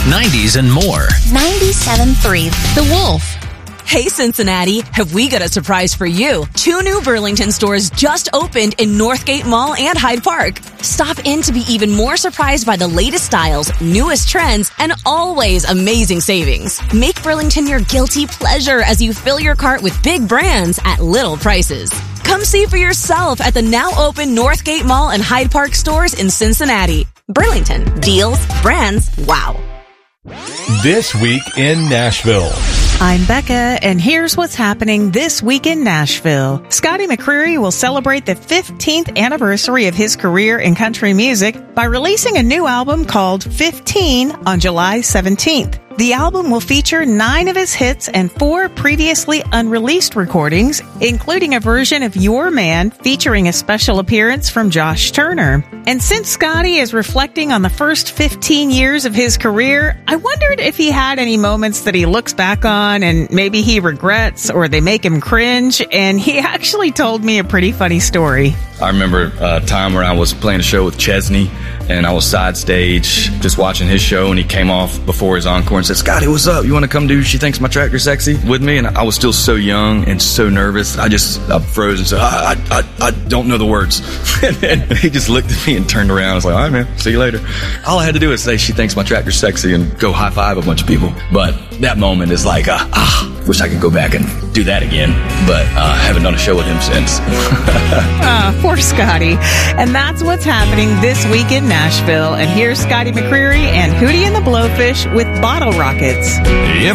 90s, and more. 97.3 The Wolf. Hey Cincinnati, have we got a surprise for you? 2 new Burlington stores just opened in Northgate Mall and Hyde Park. Stop in to be even more surprised by the latest styles, newest trends, and always amazing savings. Make Burlington your guilty pleasure as you fill your cart with big brands at little prices. Come see for yourself at the now open Northgate Mall and Hyde Park stores in Cincinnati. Burlington, deals, brands, wow. This week in Nashville. I'm Becca, and here's what's happening this week in Nashville. Scotty McCreery will celebrate the 15th anniversary of his career in country music by releasing a new album called 15 on July 17th. The album will feature 9 of his hits and 4 previously unreleased recordings, including a version of Your Man featuring a special appearance from Josh Turner. And since Scotty is reflecting on the first 15 years of his career, I wondered if he had any moments that he looks back on and maybe he regrets or they make him cringe, and he actually told me a pretty funny story. I remember a time where I was playing a show with Chesney, and I was side stage just watching his show, and he came off before his encore and said, "Scotty, what's up? You want to come do She Thinks My Tractor Sexy with me?" And I was still so young and so nervous. I froze and said, I don't know the words. And he just looked at me and turned around. I was like, "All right, man, see you later." All I had to do was say She Thinks My Tractor Sexy and go high five a bunch of people. But that moment is like, wish I could go back and do that again. But I haven't done a show with him since. Poor Scotty. And that's what's happening this week in Nashville. And here's Scotty McCreery and Hootie and the Blowfish with Bottle Rockets.